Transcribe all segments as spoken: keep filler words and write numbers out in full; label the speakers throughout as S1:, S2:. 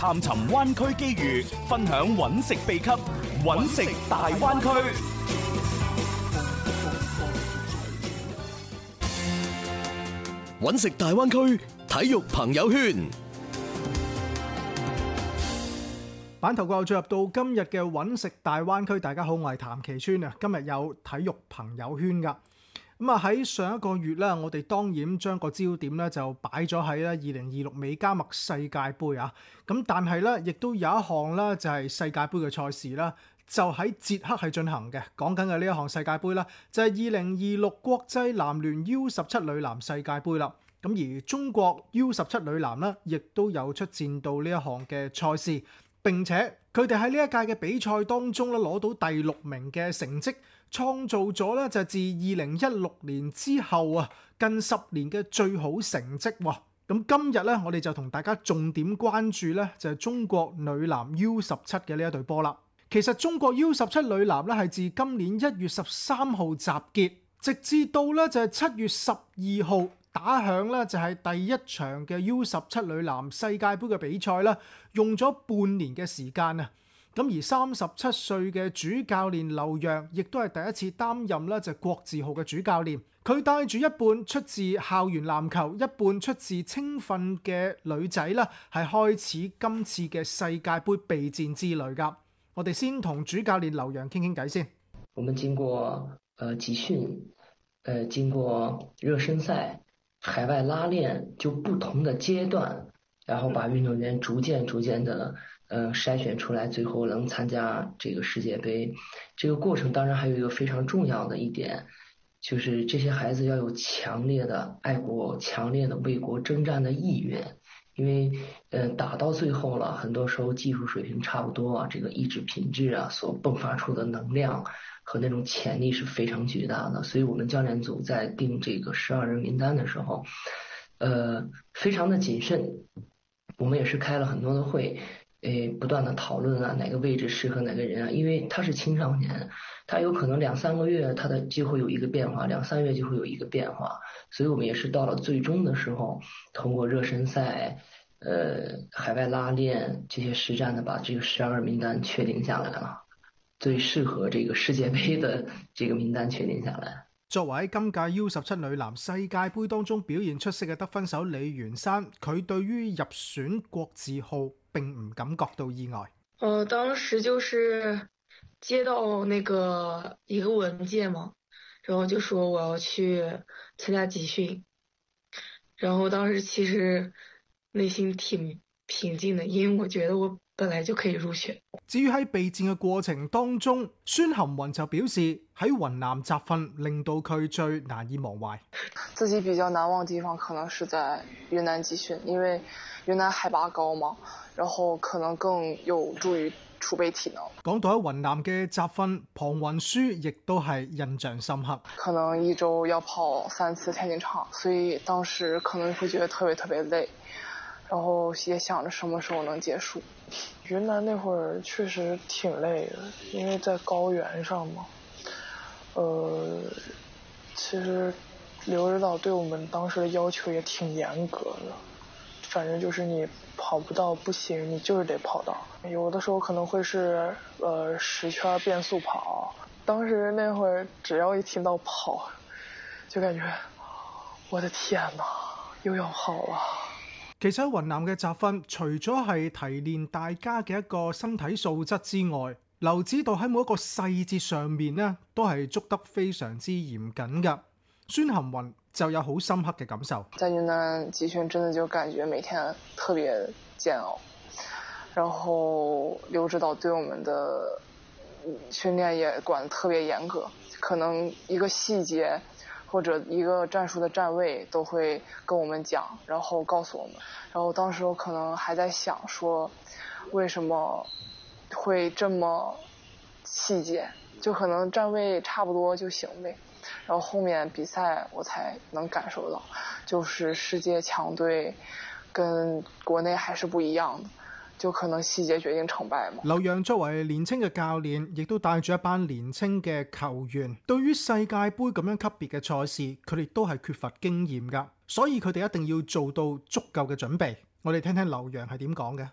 S1: 探尋灣區機遇，分享揾食秘笈，揾食大灣區。
S2: 揾食大灣區體育朋友圈。
S3: 版頭過後進入到今日嘅揾食大灣區，大家好，我係譚其川啊。今日有體育朋友圈噶。咁啊喺上一個月咧，我哋當然將個焦點咧就擺咗喺咧二零二六美加墨世界盃啊。咁但係咧，亦都有一項咧就係世界盃嘅賽事啦，就喺捷克係進行嘅。講緊嘅呢一項世界盃啦，就係二零二六國際籃聯 U 十七女籃世界盃啦。咁而中國 U 十七女籃咧，亦都有出戰到呢一項嘅賽事，並且佢哋喺呢一屆嘅比賽當中咧攞到第六名嘅成績，創造咗咧就自二零一六年之後啊近十年嘅最好成績喎。咁今日咧，我哋就同大家重點關注咧就係中國女籃 U 十七嘅呢一隊波啦。其實中國 U 十七女籃咧係自今年一月十三號集結，直至到咧就係七月十二號。打響咧就係第一場嘅 U 十七女籃世界盃嘅比賽啦，用咗半年嘅時間啊。咁而三十七歲嘅主教練劉洋，亦都係第一次擔任咧就係國字號嘅主教練。佢帶住一半出自校園籃球，一半出自青訓嘅女仔啦，係開始今次嘅世界盃備戰之旅噶。我哋先同主教練劉洋傾傾偈先。
S4: 我們經過呃集訓，呃經過熱身賽。海外拉練就不同的階段，然後把運動員逐漸逐漸的呃篩選出來，最後能參加這個世界盃。這個過程當然還有一個非常重要的一點，就是這些孩子要有強烈的愛國、強烈的為國征戰的意願。因為呃打到最後了，很多時候技術水平差不多啊，這個意志品質啊所迸發出的能量和那種潛力是非常巨大的，所以我們教練組在定這個十二人名單的時候，呃，非常的謹慎。我們也是開了很多的會，誒，不斷的討論啊，哪個位置適合哪個人啊，因為他是青少年，他有可能兩三個月他的就會有一個變化，兩三個月就會有一個變化，所以我們也是到了最終的時候，通過熱身賽，呃，海外拉練這些實戰的，把這個十二人名單確定下來了。最適合這個世界盃的這個名單確定下來。
S3: 作為喺今屆 U 十七女籃世界盃當中表現出色嘅得分手李元珊，佢對於入選國字號並唔感覺到意外。
S5: 呃，當時就是接到那個一個文件嘛，然後就說我要去參加集訓，然後當時其實內心挺平靜的，因為我覺得我本來就可以入選。
S3: 至於喺備戰嘅過程當中，孫含雲就表示喺雲南集訓令到佢最難以忘懷。
S6: 自己比較難忘的地方可能是在雲南集訓，因為雲南海拔高嘛，然後可能更有助於儲備體能。
S3: 講到喺雲南嘅集訓，龐雲舒亦都係印象深刻。
S6: 可能一周要跑三次田徑場，所以當時可能會覺得特別特別累。然後也想着什麼時候能結束。雲南那會兒確實挺累的，因為在高原上嘛。呃，其實劉指導對我們當時的要求也挺嚴格的，反正就是你跑不到不行，你就是得跑到。有的時候可能會是呃十圈變速跑，當時那會兒只要一聽到跑，就感覺我的天哪，又要跑了。
S3: 其實喺雲南嘅集訓，除咗係提煉大家嘅一個身體素質之外，劉指導喺每一個細節上面呢，都係捉得非常之嚴謹㗎。孫含雲就有好深刻嘅感受。
S6: 在雲南集訓真的就感覺每天特別煎熬，然後劉指導對我們的訓練也管得特別嚴格，可能一個細節或者一個戰術的站位都會跟我們講，然後告訴我們。然後當時我可能還在想說，為什麼會這麼細節，就可能站位差不多就行唄。然後後面比賽我才能感受到，就是世界強隊跟國內還是不一樣的。就可能細節決定成敗嘛。
S3: 劉洋作為年輕嘅教練，亦都帶住一班年輕嘅球員，對於世界盃咁樣級別嘅賽事，佢哋都係缺乏經驗噶，所以佢哋一定要做到足夠嘅準備。我哋聽聽劉洋係點講嘅。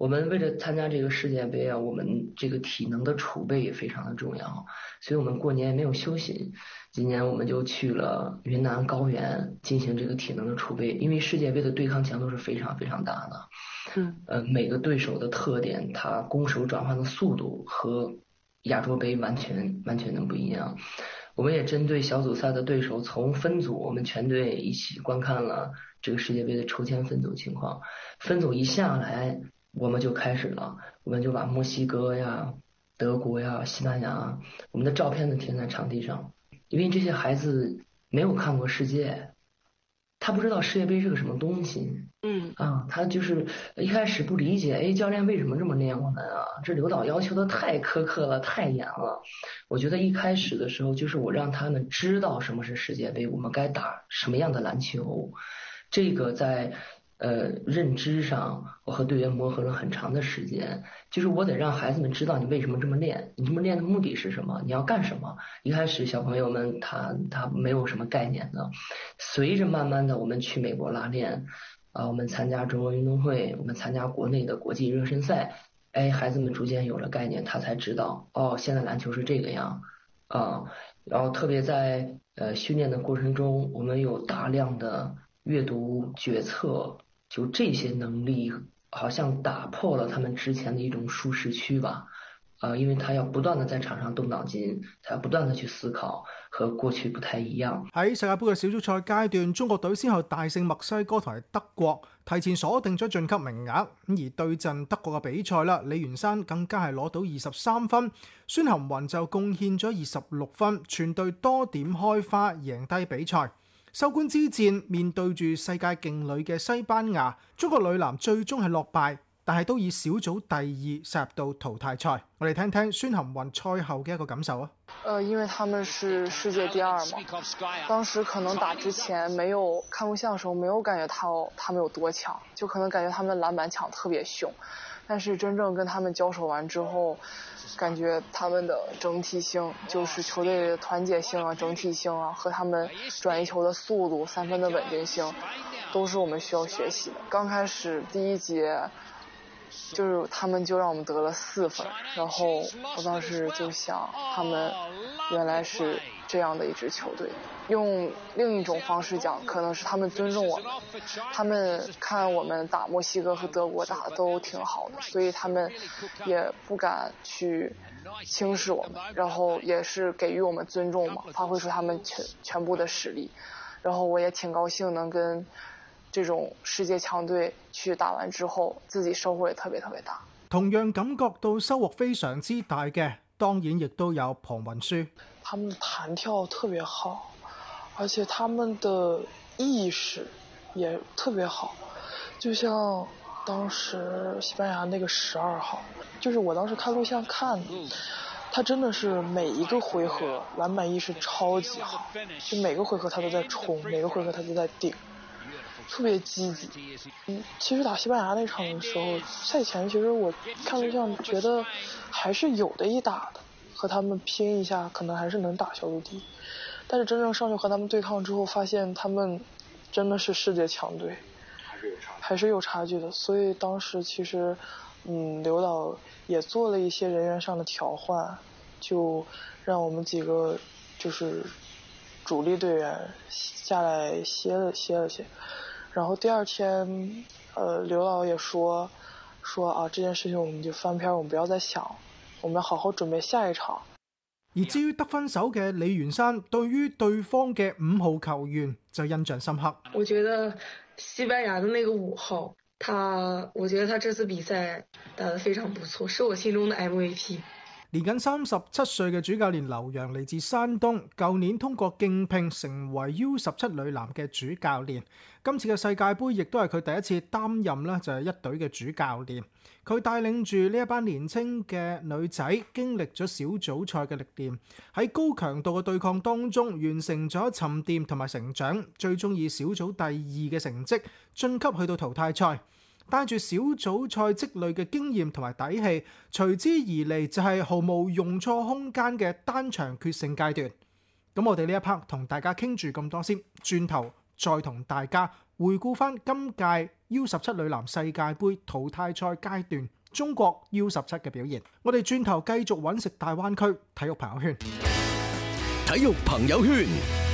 S4: 我们为了参加这个世界杯啊，我们这个体能的储备也非常的重要，所以我们过年也没有休息。今年我们就去了云南高原进行这个体能的储备，因为世界杯的对抗强度是非常非常大的。
S6: 嗯，
S4: 呃，每个对手的特点，他攻守转换的速度和亚洲杯完全完全的不一样。我们也针对小组赛的对手，从分组我们全队一起观看了这个世界杯的抽签分组情况。分组一下来，我们就开始了，我们就把墨西哥呀、德国呀、西班牙，我们的照片呢贴在场地上，因为这些孩子没有看过世界，他不知道世界杯是个什么东西。
S6: 嗯
S4: 啊，他就是一开始不理解，哎，教练为什么这么练我们啊？这刘导要求的太苛刻了，太严了。我觉得一开始的时候，就是我让他们知道什么是世界杯，我们该打什么样的篮球。这个在呃认知上，我和队员磨合了很长的时间。就是我得让孩子们知道你为什么这么练，你这么练的目的是什么，你要干什么。一开始小朋友们他他没有什么概念的，随着慢慢的我们去美国拉练。啊，我们参加中国运动会，我们参加国内的国际热身赛，哎，孩子们逐渐有了概念，他才知道，哦，现在篮球是这个样，啊，然后特别在呃训练的过程中，我们有大量的阅读、决策，就这些能力，好像打破了他们之前的一种舒適區吧。啊，因為他要不斷地在場上動腦筋，他要不斷地去思考，和過去不太一樣。
S3: 喺世界盃嘅小組賽階段，中國隊先後大勝墨西哥同埋德國，提前鎖定咗晉級名額。咁而對陣德國嘅比賽啦，李元山更加係攞到二十三分，孫含雲就貢獻咗二十六分，全隊多點開花，贏低比賽。收官之戰面對住世界勁旅嘅西班牙，中國女籃最終係落敗。但係都以小組第二殺入到淘汰賽。我哋聽聽孫含雲賽後嘅一個感受啊。
S6: 呃，因為他們是世界第二嘛，當時可能打之前沒有看錄像的時候，沒有感覺他他們有多強，就可能感覺他們籃板搶特別兇。但是真正跟他們交手完之後，感覺他們的整體性，就是球隊的團結性啊、整體性啊，和他們轉移球的速度、三分的穩定性，都是我們需要學習的。剛開始第一節。就是他們就讓我們得了四分，然後我當時就想，他們原來是這樣的一支球隊。用另一種方式講，可能是他們尊重我們，他們看我們打墨西哥和德國打得都挺好的，所以他們也不敢去輕視我們，然後也是給予我們尊重嘛，發揮出他們全全部的實力。然後我也挺高興能跟這種世界強隊去打完之後，自己收穫也特別特別大。
S3: 同樣感覺到收穫非常之大嘅，當然亦都有龐雲舒。
S7: 他們彈跳特別好，而且他們的意識也特別好。就像當時西班牙那個十二號，就是我當時看錄像看的，他真的是每一個回合籃板意識超級好，就每個回合他都在衝，每個回合他都在頂。特別積極。嗯，其實打西班牙那場的時候，賽前其實我看錄像覺得還是有的一打的，和他們拼一下可能還是能打小組第一。但是真正上去和他們對抗之後，發現他們真的是世界強隊，還是有差距的。所以當時其實，嗯，劉導也做了一些人員上的調換，就讓我們幾個就是主力隊員下來歇了歇了歇。然後第二天，呃，劉老也說，說啊，這件事情我們就翻篇，我們不要再想，我們要好好準備下一場。
S3: 而至於得分手嘅李元山，對於對方嘅五號球員就印象深刻。
S5: 我覺得西班牙的那個五號，他，我覺得他這次比賽打得非常不錯，是我心中的 M V P。
S3: 年僅三十七歲嘅主教練劉洋嚟自山東，舊年通過競聘成為 U 十七女籃嘅主教練。今次嘅世界盃亦都係佢第一次擔任啦，就係一隊嘅主教練。佢帶領住呢一班年輕嘅女仔，經歷咗小組賽嘅歷練，喺高強度嘅對抗當中完成咗沉澱同埋成長，最終以小組第二嘅成績晉級去到淘汰賽。帶住小組賽積累嘅經驗同埋底氣，隨之而嚟就係毫無容錯空間嘅單場決勝階段。咁我哋呢一 part 同大家傾住咁多先，轉頭再同大家回顧翻今屆 U 十七女籃世界盃淘汰賽階段中國 U 十七嘅表現。我哋轉頭繼續揾食大灣區體育朋友圈。
S2: 體育朋友圈。